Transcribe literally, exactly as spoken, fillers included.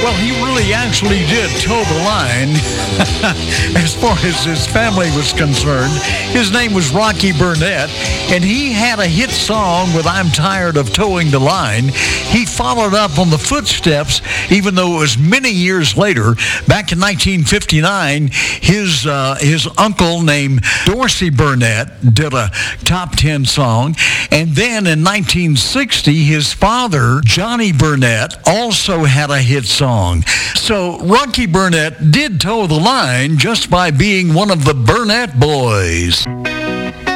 Well, he really actually did toe the line as far as his family was concerned. His name was Rocky Burnett, and he had a hit song with I'm Tired of Towing the Line. He followed up on the footsteps, even though it was many years later. Back in nineteen fifty-nine, his, uh, his uncle named Dorsey Burnett did a top ten song. And then in nineteen sixty, his father, Johnny Burnett, also had a hit song. So Rocky Burnett did toe the line just by being one of the Burnett boys.